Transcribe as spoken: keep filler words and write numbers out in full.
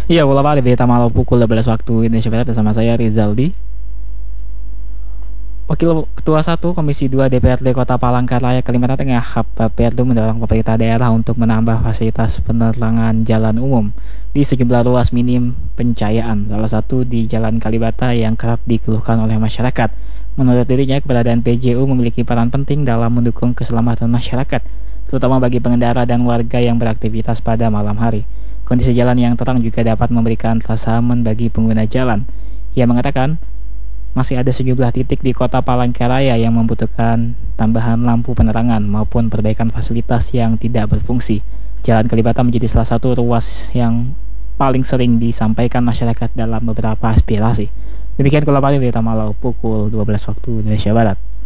Iya, bola balik berita malam pukul dua belas waktu Indonesia Barat bersama saya Rizaldi. Wakil Ketua satu Komisi dua D P R D Kota Palangkaraya Kalimantan Tengah H P P R D mendorong pemerintah daerah untuk menambah fasilitas penerangan jalan umum di sejumlah ruas minim pencahayaan, salah satu di Jalan Kalibata yang kerap dikeluhkan oleh masyarakat. Menurut dirinya, keberadaan P J U memiliki peran penting dalam mendukung keselamatan masyarakat, terutama bagi pengendara dan warga yang beraktivitas pada malam hari. Kondisi jalan yang terang juga dapat memberikan rasa aman bagi pengguna jalan. Ia mengatakan, masih ada sejumlah titik di Kota Palangkaraya yang membutuhkan tambahan lampu penerangan maupun perbaikan fasilitas yang tidak berfungsi. Jalan Kalibata menjadi salah satu ruas yang paling sering disampaikan masyarakat dalam beberapa aspirasi. Demikian kalau berita malam pukul dua belas waktu Indonesia Barat.